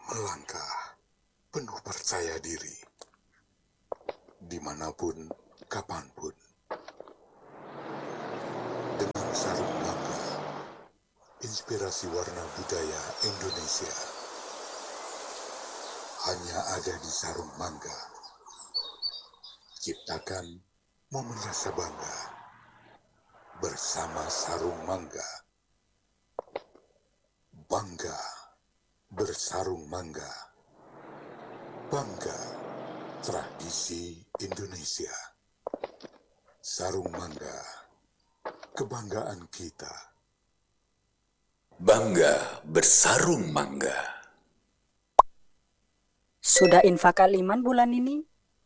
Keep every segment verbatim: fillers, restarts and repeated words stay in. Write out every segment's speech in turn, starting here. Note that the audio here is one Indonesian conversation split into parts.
melangkah penuh percaya diri, dimanapun, kapanpun, dengan sarung mangga, inspirasi warna budaya Indonesia hanya ada di sarung mangga. Ciptakan momen rasa bangga bersama sarung mangga. Bangga bersarung mangga. Bangga tradisi Indonesia. Sarung mangga, kebanggaan kita. Bangga bersarung mangga. Sudah infak aliman bulan ini?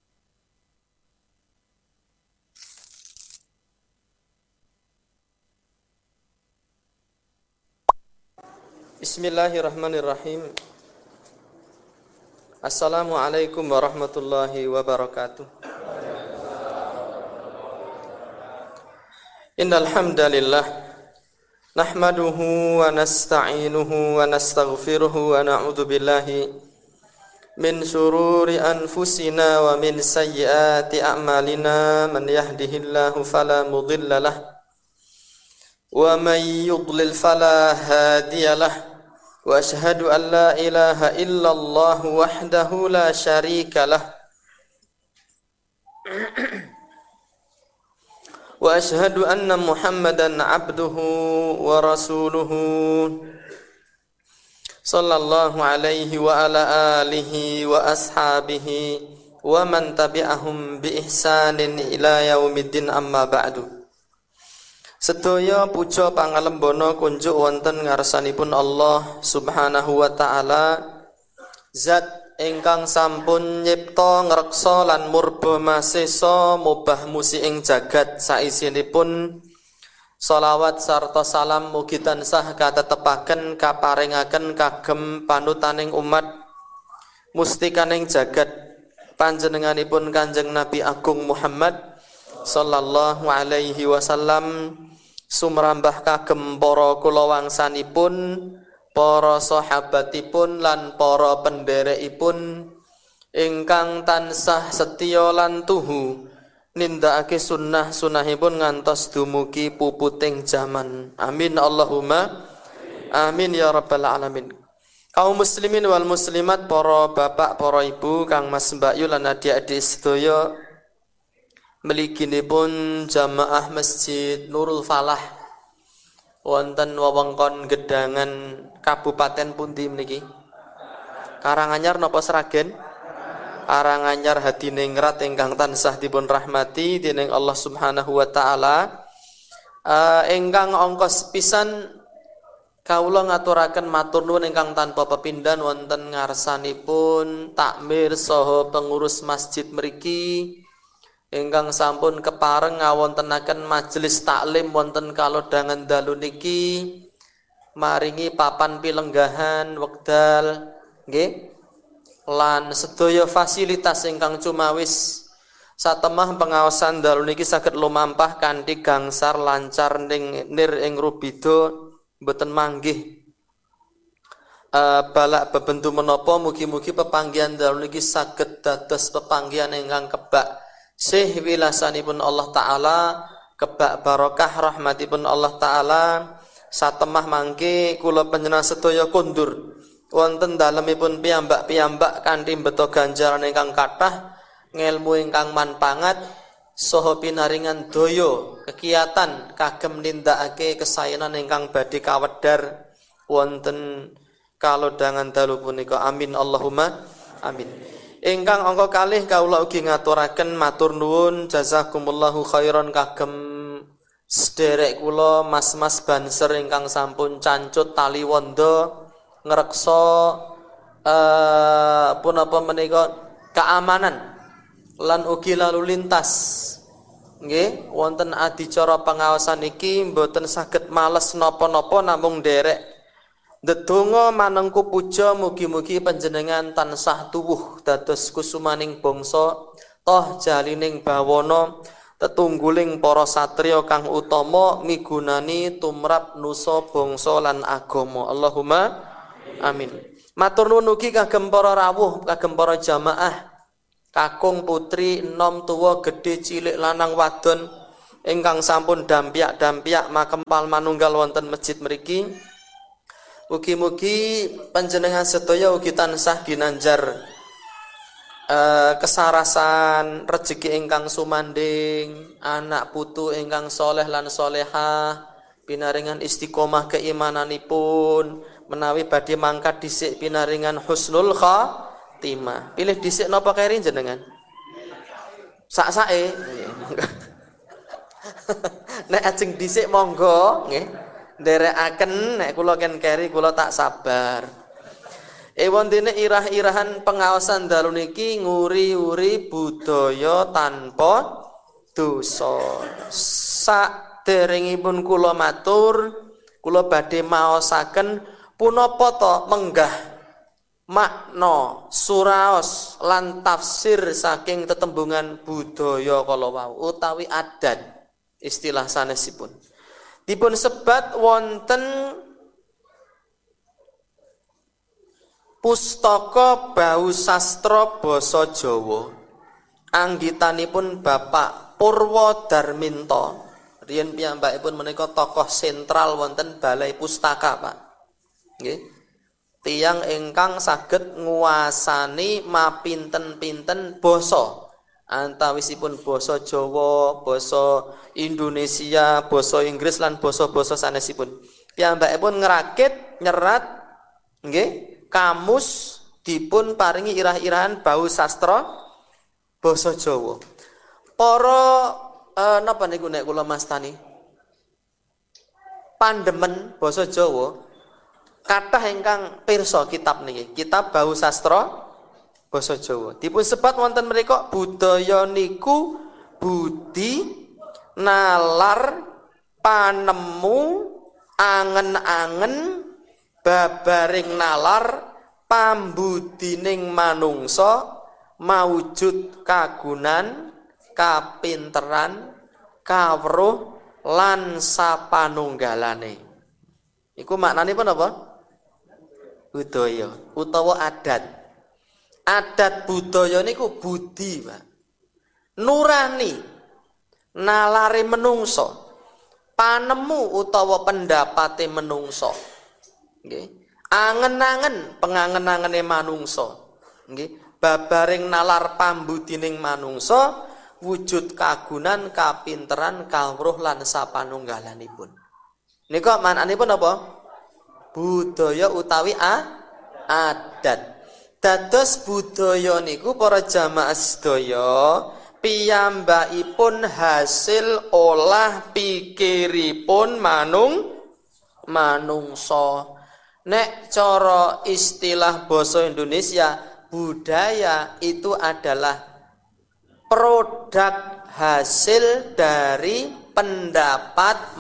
Bismillahirrahmanirrahim. Assalamualaikum warahmatullahi wabarakatuh. Innal hamdalillah nahmaduhu wa nasta'inuhu wa nastaghfiruhu wa na'udzu billahi min shururi anfusina wa min sayyiati a'malina. Man yahdihillahu fala mudilla lahu wa man yudlil fala hadiya lahu. Wa ashhadu an la ilaha illallah wahdahu la syarika lah. Wa ashhadu anna Muhammadan abduhu wa rasuluhu sallallahu alaihi wa ala alihi wa ashabihi wa man tabi'ahum bi ihsanin ila yaumiddin, amma ba'du. Sedaya puja pangalembono kunjuk wonten ngarsanipun Allah Subhanahu wa taala, zat ingkang sampun nyipta ngreksa lan murba masesa mubah musi ing jagat saisinipun. Shalawat sarta salam mugi tansah katetepaken kaparingaken kagem panutaning umat mustikaning jagat panjenenganipun Kanjeng Nabi Agung Muhammad sallallahu alaihi wasallam, sumrambah kagem para kulawangsanipun, para sahabatipun lan para penderekipun ingkang tansah setya lan tuhu nindakake sunnah-sunnahipun ngantos dumugi puputing jaman. Amin Allahumma amin ya rabbal alamin. Kaum muslimin wal muslimat, para bapak, para ibu, kang mas mbakyu lan adik-adik sedaya, mliginipun jamaah Masjid Nurul Falah wonten wewengkon Gedangan Kabupaten pundi mniki? Karanganyar napa Sragen? Karanganyar Hadiningrat ingkang tansah dipun rahmati dening Allah Subhanahu wa taala. Uh, ingkang angka sepisan kawula ngaturaken matur nuwun ingkang tanpa pepindhan wonten ngarsanipun takmir saha pengurus masjid mriki ingkang sampun kepareng ngawontenaken majelis taklim wonten kalodhangan dalu niki, maringi papan pilenggahan wekdal nggih lan sedaya fasilitas ingkang cumawis satemah pengaosan dalu niki saged lumampah kanthi gangsar lancar ning nir ing rubida mboten manggih uh, balak bebendu menapa. Mugi-mugi pepanggihan dalu niki saged dados pepanggihan ingkang kebak sih wilasanipun Allah Ta'ala, kebak barokah rahmatipun Allah Ta'ala. Satemah mangke kula panjenengan sedaya kundur wonten dalemipun piyambak-piyambak kanthi mbeta ganjaran ingkang kathah, ngelmu ingkang manpangat saha pinaringan daya kegiatan kagem nindakake kesaenan ingkang badhe kawedhar wonten kalodhangan dalu punika. Amin Allahumma amin. Ingkang angka kalih kawula ugi ngaturaken matur nuwun jazakumullahu khairan kagem sederek kula mas-mas banser ingkang sampun cancut tali wanda ngreksa uh, punapa menika keamanan lan ugi lalu lintas nggih wonten adicara pengawasan iki mboten saged males napa-napa namung nderek ndedonga manengku puja mugi-mugi panjenengan tansah tuwuh dados kusumaning bangsa toh jalining bawana tetungguling para satriya kang utama migunani tumrap nusa bangsa lan agama. Allahumma amin. Matur nuwun ugi kagem para rawuh, kagem para jamaah, kakung putri, enom tuwa gedhe cilik lanang wadon ingkang sampun dampiak-dampiak makempal manunggal wonten masjid mriki. Mugi-mugi panjenengan sedaya ugi tansah ginanjar eh, kesarasan rejeki ingkang sumanding, anak putu ingkang soleh lan solehah, pinaringan istiqomah keimananipun, menawi badhe mangkat dhisik pinaringan husnul khatimah. Pilih dhisik napa keri jenengan? Sak-sake. Nek ajeng dhisik monggo nggih. Nderekaken nek kula ken keri kula tak sabar. E wontene irah-irahan pengaosan dalu niki nguri-uri budaya tanpa dosa. Saderengipun kula matur, kula badhe maosaken punapa ta menggah makna suraos lan tafsir saking tetembungan budaya kala wau utawi adat istilah sanesipun. Dipun sebat wonten pustaka Bau Sastra Basa Jawa. Anggitanipun Bapak Purwo Darminto. Riyen piyambakipun menika tokoh sentral wonten Balai Pustaka, Pak. Nggih. Tiyang ingkang saged nguasani mapinten-pinten basa. Antawisipun basa Jawa, basa Indonesia, basa Inggris lan basa-basa sanesipun. Piyambakipun ngerakit, nyerat nggih, kamus dipun paringi irah-irahan Bau Sastra Basa Jawa. Para eh, napa niku nek kula mastani? Pandemen basa Jawa kathah ingkang pirsa kitab niki, kitab Bau Sastra Basa Jawa. Dipun sebat wonten mriku budaya niku budi nalar panemu angen-angen babaring nalar pambudining manungsa maujud kagunan kapinteran kawruh lan sapanunggalane. Iku maknanipun apa? Budaya utawa adat. Adat budaya niku budi, Pak. Nurani nalare menungso, panemu utawa pendapate menungso. Nggih. Angen-angen pengangen-angene manungso. Nggih. Babaring nalar pambudining manungso, wujud kagunan, kapinteran, kawruh lan sapanunggalanipun. Nika mananipun apa? Budaya utawi a, adat. Dados budaya niku para jamaah sedaya piyambakipun hasil olah pikiripun manung manungsa. Nek cara istilah basa Indonesia, budaya itu adalah produk hasil dari pendapat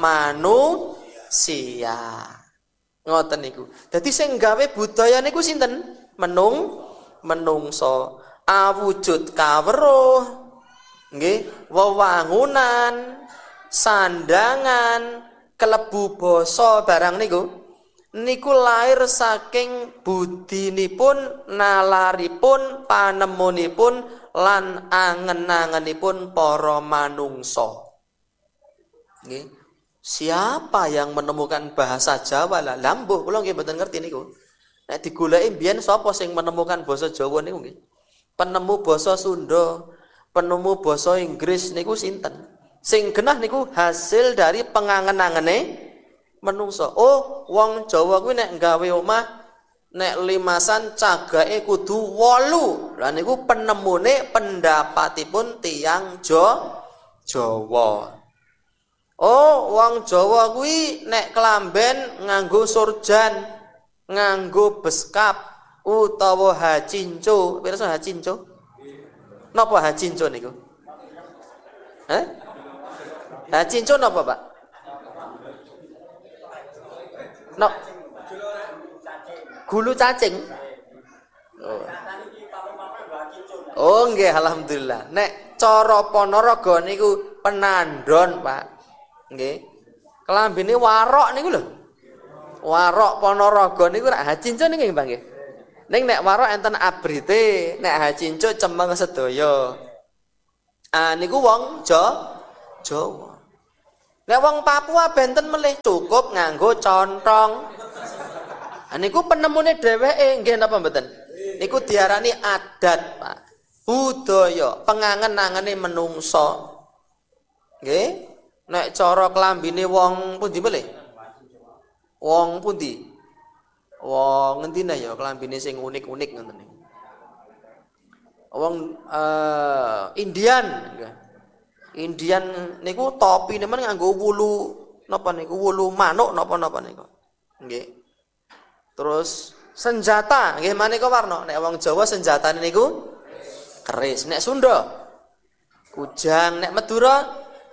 manusia. Ngoten niku. Dadi sing gawe budaya niku sinten? Menung menungso, awujud kawruh, nggih, wewangunan, sandangan, kelebu basa barang niku niku lair saking budinipun, nalaripun, panemunipun lan angen-angenipun para manungsa. Nggih. Siapa yang menemukan bahasa Jawa lah? Lambuh kula nggih mboten ngerti niku. Nek digoleki mbiyen sapa sing menemukan basa Jawa niku nggih? Penemu basa Sunda, penemu basa Inggris niku sinten? Sing genah niku hasil dari pengangen-angene menungso. Oh, wong Jawa kuwi nek gawe omah nek limasan cagake kudu wolu. Lah niku penemune pendapatipun tiyang Jawa. Oh, wong Jawa kuwi nek kelamben nganggo surjan, nganggo beskap utawa hacinco. Pirsa hacinco? Napa hacinco niku? Hah? Hacinco napa, Pak? No. Gulu cacing. Oh. Oh nggih, alhamdulillah. Nek cara Ponorogo niku penandon, Pak. Nggih. Kelambine warok niku lho. Warok Ponorogo niku rak hacinco niki nggih, Bang nggih. Ning nek waro enten abrite, nek hacincu cemeng sedaya. Ah niku wong Jo Jawa. Nek wong Papua benten melih cukup nganggo contong. Ah niku penemune dheweke nggih napa mboten? Niku diarani adat, Pak. Budaya, pengangen-angene menungso. Nggih. Nek cara klambine wong pundi melih? Wong pundi? Wong ngendine ya klambine sing unik-unik ngoten niku. Wong uh, Indian. Indian niku topine men nganggo wulu napa niku wulu manuk napa-napa niku. Nggih. Terus senjata nggih maneka warna. Nek wong Jawa senjatane niku keris. Nek Sunda kujang, nek Madura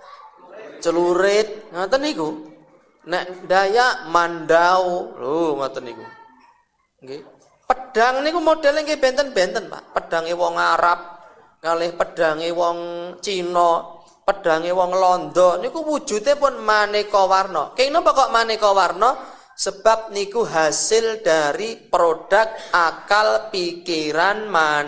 celurit, ngoten niku. Nek Dayak mandau. Lho ngoten niku. Nggih. Pedang niku modele nggih benten-benten, Pak. Pedange wong Arab kalih pedange wong Cina, pedange wong Londo niku wujude pun maneka warna. Kenging napa kok maneka warna? Sebab niku hasil dari produk akal pikiran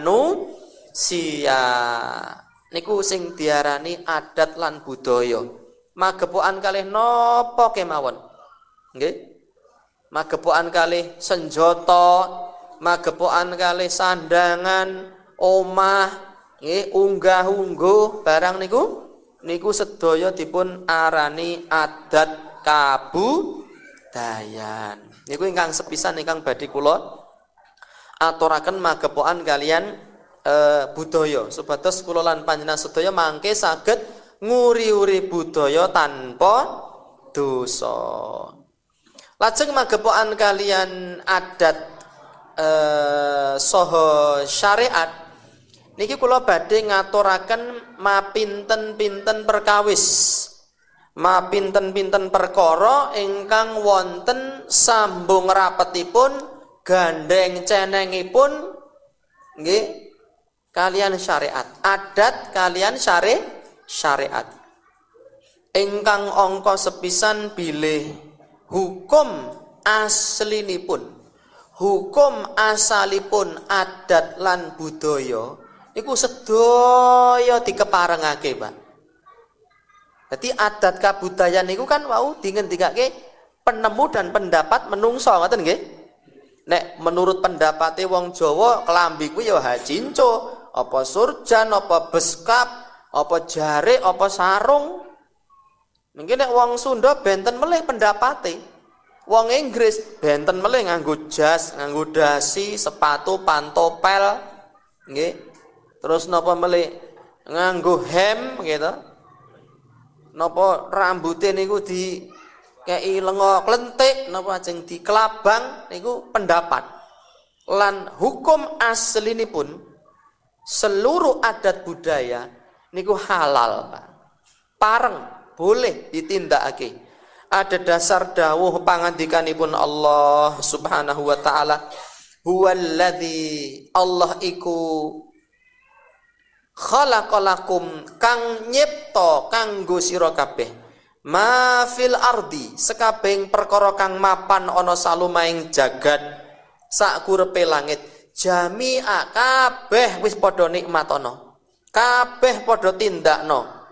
manusia. Niku sing diarani adat lan budaya. Magepokan kalih napa kemawon. Nggih. Magepokan kalih senjata, magepokan kalih sandangan, omah, nggih, unggah-ungguh barang niku niku sedaya dipun arani adat kabudayan. Niku ingkang sepisan ingkang badhe kula aturaken magepokan kalian e, budaya supados kula lan panjenengan sedaya mangke saged nguri-uri budaya tanpa dosa. Lajeng magepokan kalian adat eh, soho syariat niki kula badhe ngaturaken mapinten-pinten perkawis, mapinten-pinten perkara ingkang wonten sambung rapetipun gandeng cenengipun nggih kalian syariat, adat kalian syari syariat ingkang angka sepisan bilih hukum aslinipun, hukum asalipun adat lan budaya niku sedaya dikeparengake, Pak. Jadi adat kabudayan niku kan wau dingendikake penemu dan pendapat menungso ngoten nggih. Nek menurut pendapate wong Jawa kelambi kuwi ya hacinco, apa surjan, apa beskap, apa jare, apa sarung. Mungkin nek wong Sunda benten melih pendapate. Wong Inggris benten melih nganggo jas, nganggo dasi, sepatu, pantopel, nggih. Terus napa melih nganggo hem gitu. Napa rambute niku di kei lenga klentik, napa ajeng di kelabang niku pendapat. Lan hukum aslinipun seluruh adat budaya niku halal, Pak. Pareng boleh ditindakake. Ada dasar dawuh pangandikanipun Allah Subhanahu wa taala, huwallazi Allah iku khalaqalakum kang nyipta kanggo sira kabeh ma fil ardi sekabehing perkara kang mapan ana salumaing jagat sakurepe langit jami'a kabeh wis padha nikmatana, kabeh padha tindakna.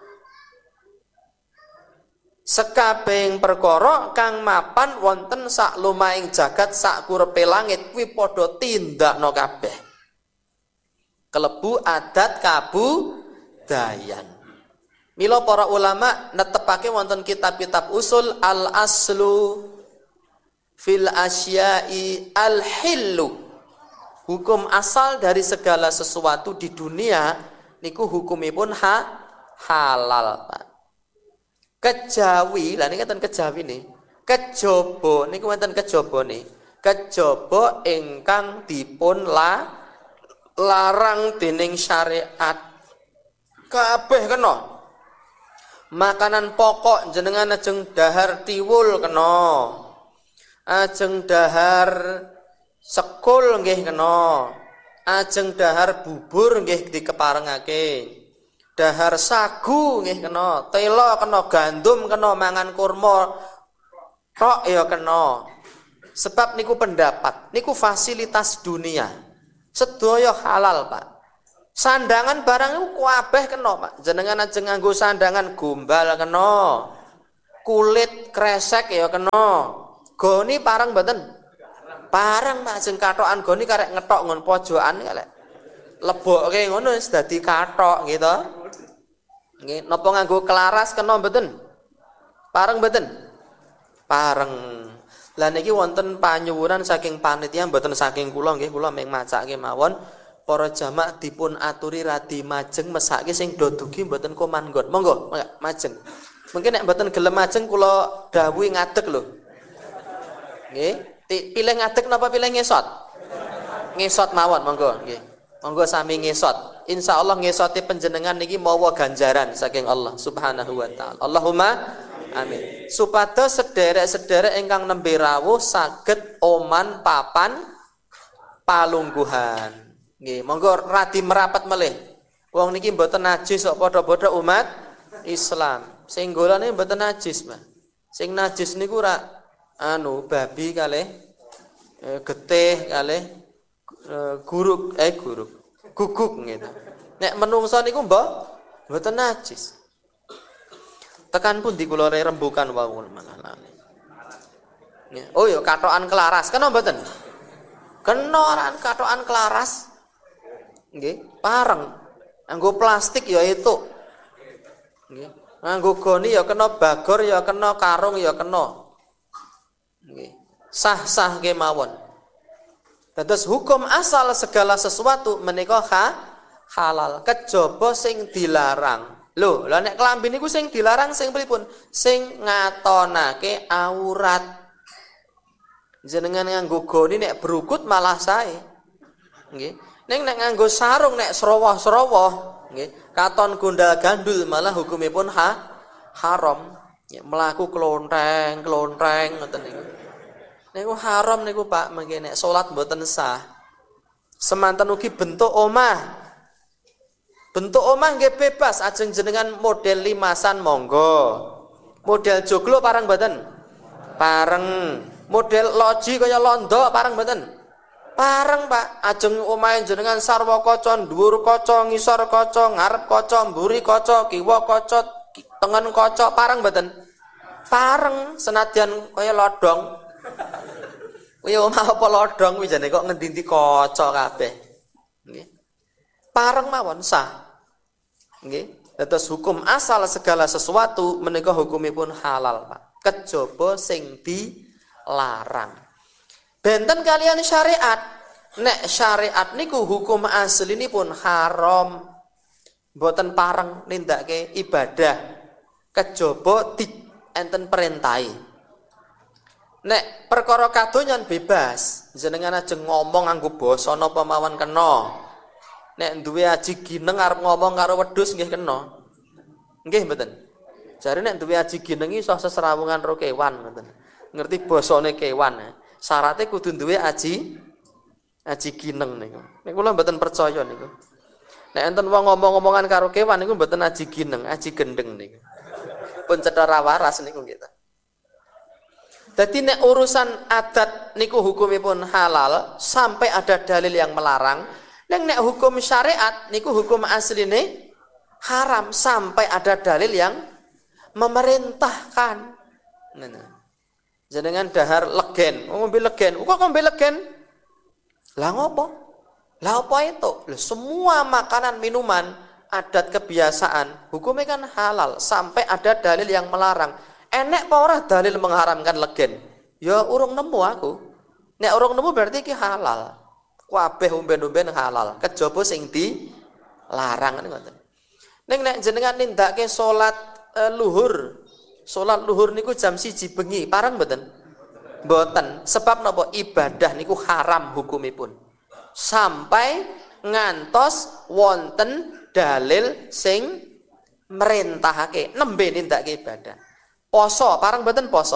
Sekabehing perkara kang mapan wonten sak lumaing jagat sak kurepe langit kuwi padha tindakna kabeh. Kelebu adat kabudayan. Mila para ulama netepake wonten kitab-kitab usul al aslu fil asya'i al hillu. Hukum asal dari segala sesuatu di dunia niku hukumipun ha halal, Pak. Kejawi, lah niki enten kejawi nih. Kejaba niku wonten kejaba nih. Kejaba ingkang dipun la, larang dening syariat. Kabeh kena. Makanan pokok jenengan ajeng dahar tiwul kena. Ajeng dahar sekul nggih kena. Ajeng dahar bubur nggih dikeparengake. Dahar sagu nggih kena, tela kena, gandum kena, mangan kurma tok ya kena. Sebab niku pendapat, niku fasilitas dunia. Sedaya halal, Pak. Sandangan barang iku kabeh kena, Pak. Jenengan aja nganggo sandangan gombal kena. Kulit kresek ya kena. Goni parang mboten? Parang, Pak. Sing katokan goni karek ngetok ngon pojokan karek. Lebokke ngono wis dadi kathok gitu. Nggih, napa nganggo kelaras kena mboten? Pareng mboten? Pareng. Lah niki wonten panyuwuran saking panitia mboten saking kula nggih, kula mung macake mawon. Para jamaah dipun aturi radi majeng mesake sing do dugi mboten komanggon. Monggo, majeng. Mungkin nek mboten gelem majeng kula dawuhi ngadeg lho. Nggih, pilih ngadeg napa pilih ngesot? Ngesot mawon, monggo nggih. Monggo sami ngesot. Insyaallah ngesote panjenengan niki mawa ganjaran saking Allah Subhanahu wa taala. Allahumma amin. Supados sederek-sederek ingkang nembe rawuh saged oman papan palungguhan. Nggih, monggo radi merapat melih. Wong niki mboten najis kok padha-padha umat Islam. Sing golane mboten najis, Mas. Sing najis niku ra anu babi kalih e, getih kalih e, guruk eh guruk. Guguk gitu. Nek menungso niku mbok mboten najis. Tekan pundi kula rembukan wau malah. Oh ya katokan kelaras, kena mboten? Kena ran katokan kelaras. Nggih, pareng. Nganggo plastik ya itu. Nggih. Nganggo goni ya kena, bagor ya kena, karung ya kena. Nggih. Sah-sah kemawon. Dados hukum asal segala sesuatu menika ha, halal, kejaba sing dilarang. Lho, lha nek klambi niku sing dilarang sing pripun? Sing ngatonake aurat. Jenengan nganggo goni nek berukut malah sae. Nggih. Ning nek nganggo sarung nek srowoh-srowoh, nggih, katon gondal gandul malah hukumipun ha, haram. Ya, mlaku klontreng-klontreng ngoten niku. Niku haram niku Pak, mengke nek salat mboten sah. Semanten ugi bentuk omah. Bentuk omah nggih bebas, ajeng jenengan model limasan monggo. Model joglo parang mboten? Pareng. Model loji kaya londo parang mboten? Pareng Pak, ajeng omahe jenengan sarwa kaca, dhuwur kaca, ngisor kaca, ngarep kaca, mburi kaca, kiwa kaca, tengen kaca, pareng mboten? Pareng, senadyan kaya lodong. Kuwi omah apa lodong kuwi jane kok ngendi-endi kaca kabeh. Nggih. Pareng mawon sah. Nggih. Dados hukum asal segala sesuatu menika hukumipun halal, Pak. Kejaba sing dilarang. Benten kalian syariat. Nek syariat niku hukum aslinipun haram. Mboten pareng nindakake ibadah. Kejaba di enten perintahi. Nek perkara kadonyan bebas, jenengan aja ngomong nganggo basa napa mawon kena. Nek duwe aji gineng arep ngomong karo wedhus nggih kena. Nggih mboten. Jare nek duwe aji gineng iso seserawungan karo kewan ngoten. Ngerti basane kewan. Syaratnya kudu duwe aji aji gineng niku. Nek kula mboten percaya niku. Nek enten wong ngomong-ngomongan karo kewan niku mboten aji gineng, aji gendeng niku. Pun cetha waras niku gitu. Jadi nek urusan adat niku hukumipun halal sampai ada dalil yang melarang. Neng nek hukum syariat niku hukum asline haram sampai ada dalil yang memerintahkan. Nah, jenengan dahar legen, ngombe legen. Kok ngombe legen? Lah ngopo? Lah apa itu? Lah semua makanan minuman adat kebiasaan hukumnya kan halal sampai ada dalil yang melarang. Enek apa ora dalil mengharamkan legen? Ya urung nemu aku. Nek urung nemu berarti iki halal. Kabeh umben-umben halal. Kejaba sing dilarang ngoten. Ning nek jenengan nindakake salat e, luhur. Salat luhur niku jam siji bengi, pareng mboten? Mboten. Sebab napa? Ibadah niku haram hukumipun. Sampai ngantos wonten dalil sing merintahake nembe nindakake ibadah. Poso, parang mboten poso.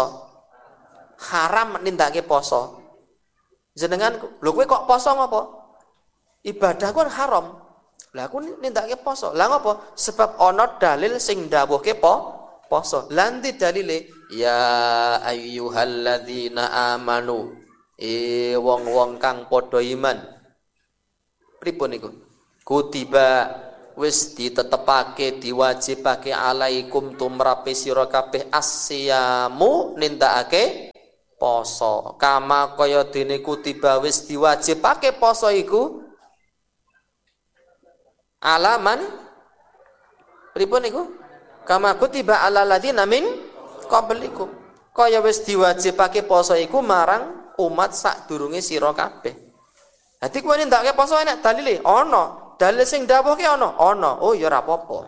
Haram nindakake poso. Jenengan, lho kowe kok poso ngopo? Ibadah ku haram. Lah aku nindakake poso. Lah ngopo? Sebab ana dalil sing ndawuhke po poso. Lan di dalile ya ayyuhalladzina amanu. E wong-wong kang padha iman. Pripun niku? Kutiba wis ditetepake diwajibake alaikum tumrape sira kabeh asyamu nindakake poso. Kama kaya dene kutiba wis diwajibake poso iku alaman pripun niku? Kama kutiba alal ladzina min qablikum. Kaya wis diwajibake poso iku marang umat sadurunge sira kabeh. Dadi kowe nindakake poso enek dalile? Ana. Dalil sing dawuhke ana? Ana. Oh ya ora apa-apa.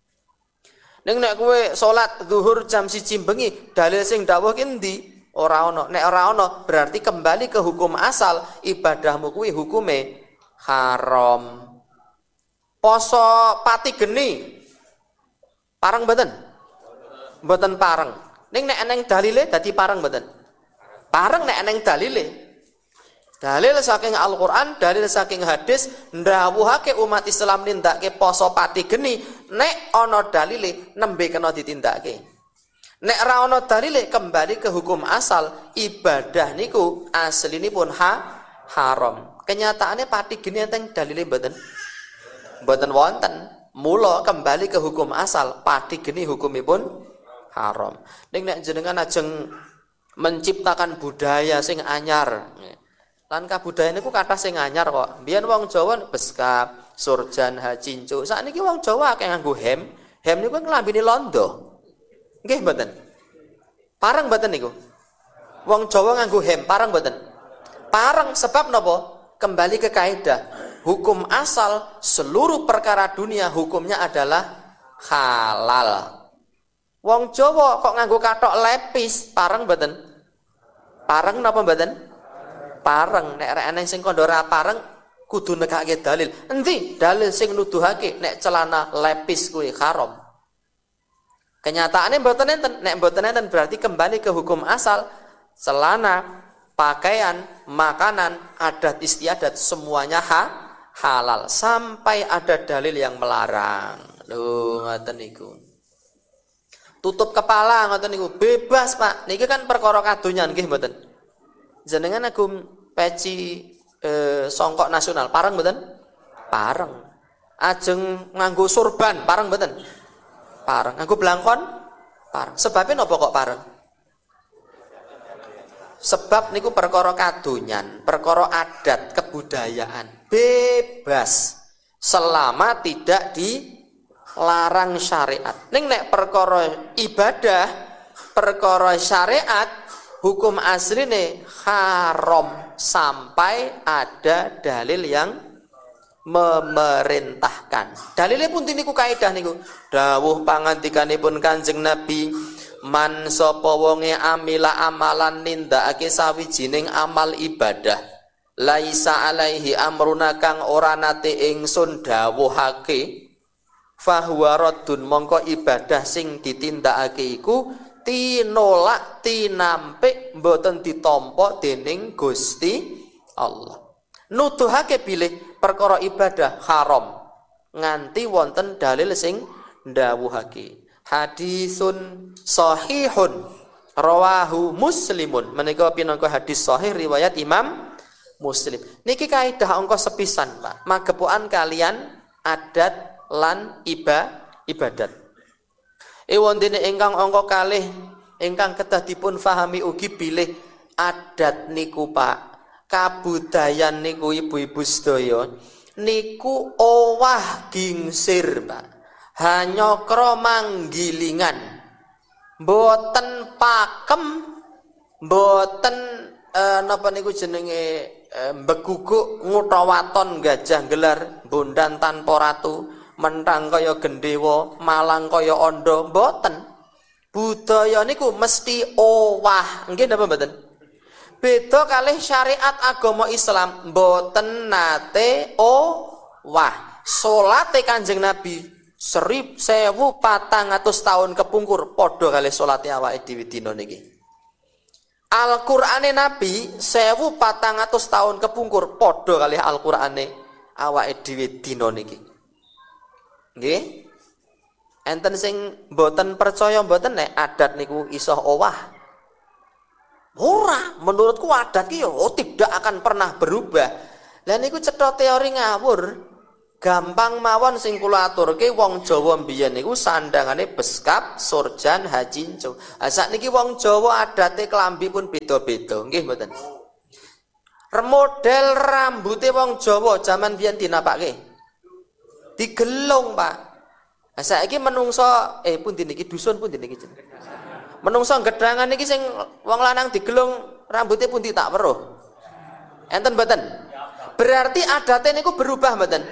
Ning nek kowe salat zuhur jam siji bengi, dalil sing dawuhke endi? Ora ana. Nek ora ana berarti kembali ke hukum asal, ibadahmu kuwi hukume haram. Poso pati geni pareng mboten? Mboten pareng. Ning nek eneng dalile dadi pareng mboten? Pareng nek eneng dalile. Dalil saking Al-Qur'an, dalil saking hadis ndawuhake umat Islam nindakake poso pati geni, nek ana dalile nembe kena ditindakake. Nek ora ana dalile kembali ke hukum asal, ibadah niku aslinipun ha haram. Kenyataane pati geni enten dalile mboten? Mboten wonten. Mula kembali ke hukum asal, pati geni hukumipun haram. Ning nek jenengan ajeng menciptakan budaya sing anyar, lan kabudayaan niku kathah sing anyar kok. Biyen wong Jawa beskap, surjan, hacincu. Sakniki wong Jawa akeh nganggo hem. Hem niku nglambine londo. Nggih mboten? Pareng mboten niku? Wong Jawa nganggo hem, pareng mboten? Pareng sebab napa? Kembali ke kaidah. Hukum asal seluruh perkara dunia hukumnya adalah halal. Wong Jawa kok nganggo kathok lepis, pareng mboten? Pareng napa mboten? Pareng. Nek rek ana sing kandha ora pareng kudu nekake dalil. Endi dalil sing nuduhake nek celana lepis kuwi haram? Kenyataane mboten enten. Nek mboten enten berarti kembali ke hukum asal. Celana, pakaian, makanan, adat istiadat semuanya ha, halal sampai ada dalil yang melarang. Lho ngoten niku. Tutup kepala ngoten niku bebas, Pak. Niki kan perkara kadonyan nggih mboten? Jenengan agum peci eh, songkok nasional pareng mboten? Pareng. Ajeng nganggo surban pareng mboten? Pareng. Nganggo blangkon? Pareng. Sebabnya napa kok pareng? Sebab niku perkara kadonyan, perkara adat kebudayaan. Bebas selama tidak dilarang syariat. Ning nek perkara ibadah, perkara syariat hukum asline haram sampai ada dalil yang memerintahkan. Dalile pun niku kaidah niku. Dawuh pangandikanipun Kanjeng Nabi, man sapa wonge amila amalan nindakake sawijining amal ibadah, laisa alaihi amruna kang ora nate ingsun dawuhake, fahuwa raddun mongko ibadah sing ditindakake iku tinolak tinampik mboten ditampa dening Gusti Allah. Nuduhake bilih perkara ibadah haram nganti wonten dalil sing ndawuhake. Hadisun sahihun rawahu Muslimun. Menika pinangka hadis sahih riwayat Imam Muslim. Niki kaidah angka sepisan, Pak. Magepokan kalian adat lan iba ibadat. Ewon dene ingkang angka kalih ingkang kedah dipun fahami ugi bilih adat niku Pak, kabudayan niku ibu-ibu sedaya niku owah gingsir Pak, hanyokro manggilingan, mboten pakem, mboten eh, napa niku jenenge eh, mbeguguk ngutawaton gajah gelar, bondan tanpa ratu, mentang kaya gendewa, malang kaya ondo, mboten. Budaya niku mesti owah. Nggih napa mboten? Beda kalih syariat agama Islam, mboten nate owah. Salate Kanjeng Nabi seribu patang atus tahun kepungkur padha kalih salate awake dhewe dina niki. Al-Qur'ane Nabi seribu patang atus tahun kepungkur padha kalih Al-Qur'ane awake dhewe dina niki. Nggih. Enten sing mboten percaya mboten nek adat niku iso owah. Ora, menurutku adat ki oh, tidak akan pernah berubah. Lah niku cetha teori ngawur. Gampang mawon sing kula aturke wong Jawa mbiyen niku sandangane beskap, surjan, hajinco. Ha sakniki wong Jawa adate klambi pun beda-beda, nggih mboten? Remodel rambute wong Jawa jaman biyen dinapake. Digelung, Pak. Ha saiki menungso eh pundi niki dusun pundi niki jeneng. Menungso gedhangan niki sing wong lanang digelung rambutnya pundi tak weruh. Enten mboten? Berarti adate niku berubah mboten?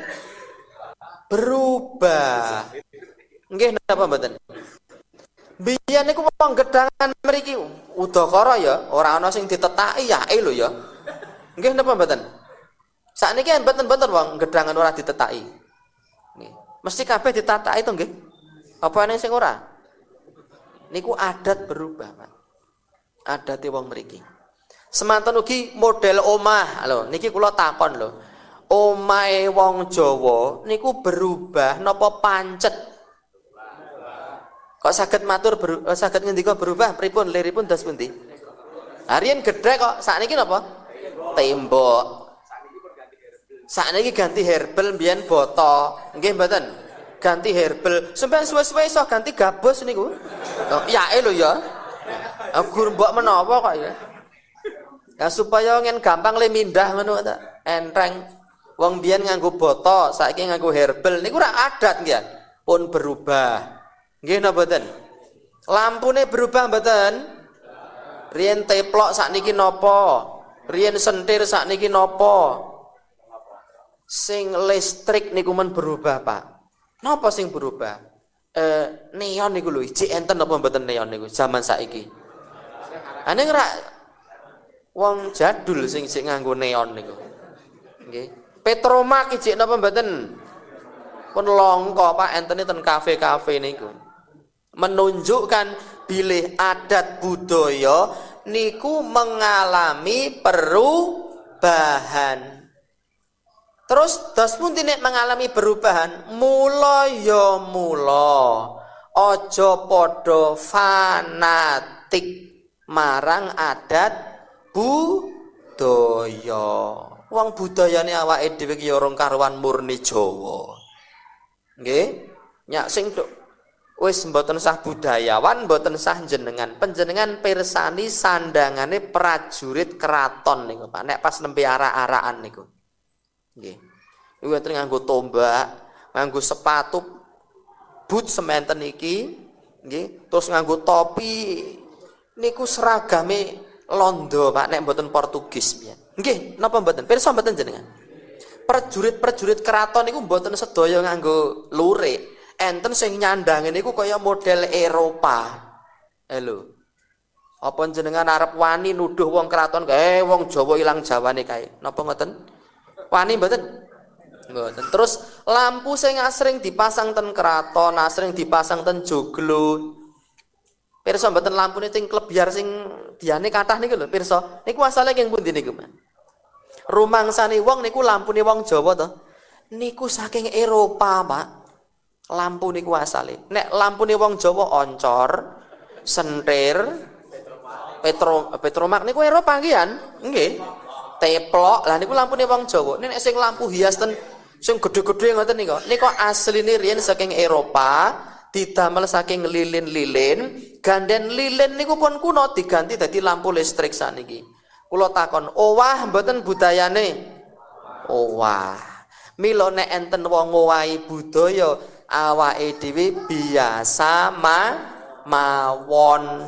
Berubah. Nggih napa mboten? Biyen niku wong gedhangan mriki udakara ya, ora ana sing ditetaki yae lho ya. Nggih napa mboten? Sakniki mboten-mboten wong gedhangan ora ditetaki. Nggih. Mesti kabeh ditataki to nggih? Apa ana sing ora? Niku adat berubah, Pak. Adate wong mriki. Semanten ugi model omah lho, niki kula takon lho. Omahe wong Jawa niku berubah napa pancet? Kok saged matur beru, saged ngendika berubah pripun liripun dos pundi? Harian gedhe kok sakniki napa? Tembok. Sakniki ganti herbal mbiyen boto. Nggih mboten? Ganti herbal. Sampeyan suwe-suwe iso ganti gabus niku. Oh, yae lho ya. Gur mbok menawa kok ya. Ya supaya ngen gampang le mindah ngono ta. Enteng. Wong biyen nganggo boto, saiki nganggo herbal. Niku ora adat nggih. Pun berubah. Nggih napa mboten? Lampune berubah mboten? Riyen teplok sakniki napa? Riyen sentir sakniki napa? Sing listrik niku men berubah, Pak. Napa sing berubah? Eh neon niku lho, ijik enten napa mboten neon niku zaman saiki? Ane ora wong jadul sing sing nganggo neon niku. Nggih. Petromak ijik napa mboten? Pun langka Pak enten ten kafe-kafe niku. Menunjukkan bilih adat budaya niku mengalami perubahan. Terus dos pundi nek mengalami perubahan? Mula ya mula aja padha fanatik marang adat budaya. Wong budayane awake dhewe ki ya ora karuan murni Jawa. Nggih? Nyak sing wis mboten sah budayawan, mboten sah jenengan. Panjenengan pirsani sandangane prajurit keraton niku, Pak. Nek pas nembe arak-arakan niku. Nggih. Iku enten nganggo tombak, nganggo sepatu boot sementen iki, nggih. Terus nganggo topi. Niku seragame londo, Pak, nek mboten Portugis pian. Nggih, napa mboten? Pirsa mboten jenengan? Prajurit-prajurit keraton niku mboten sedaya nganggo lurik. Enten sing nyandange niku kaya model Eropa. Halo. Apa jenengan arep wani nuduh wong keraton kae wong Jawa ilang Jawane kae? Napa ngoten? Wani mboten? Mboten. Terus lampu sing asring dipasang ten keraton, asring dipasang ten joglo. Pirsa mboten lampune sing klebyar sing diane kathah niku lho, pirsa. Niku asale king pundi niku, Mas? Rumangsane wong niku lampune wong Jawa to. Niku saking Eropa, Pak. Lampu niku asale. Nek lampune wong Jawa oncor, sentir, petro petromak niku Eropa nggih kan? Nggih. Teplok. Lah niku lampune wong Jawa. Nek sing lampu hias ten sing gedhe-gedhe ngoten niku. Niku asline riyen saking Eropa, didamel saking lilin-lilin. Ganden lilin niku pun kuno diganti dadi lampu listrik saniki. Kula takon, owah mboten budayane? Owah. Mila nek enten wong ngowahi budaya awake dhewe biasa ma mawon.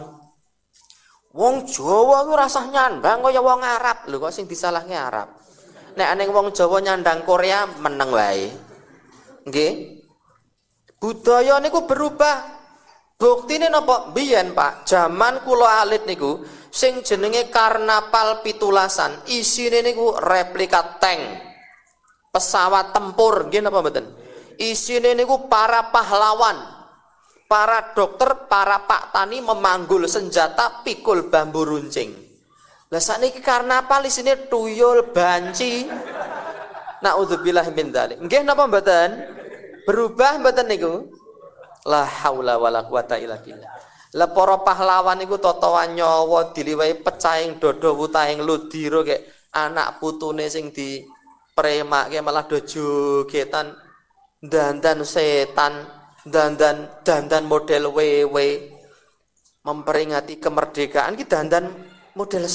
Wong Jawa ku rasah nyandang kaya wong Arab. Lho kok sing disalahke Arab. Nek aning wong Jawa nyandang Korea meneng wae. Nggih. Budaya niku berubah. Buktine napa? Biyen, Pak, jaman kula alit niku sing jenenge Karnapal pitulasan, isine niku replika tank. Pesawat tempur, nggih napa mboten? Isine niku para pahlawan. Para dokter, para pak tani memanggul senjata pikul bambu runcing. Lah sakniki Karnapal isine tuyul, banci. Naudzubillah min dzalik. Nggih napa mboten? Berubah mboten niku? La haula wala quwata illa billah. Lah para pahlawan niku totoan nyawa diliwehi pecahing dada wutahing ludira kek anak putune sing di premak ke malah do jogetan dandan setan dandan dandan model W W memperingati kemerdekaan ki dandan model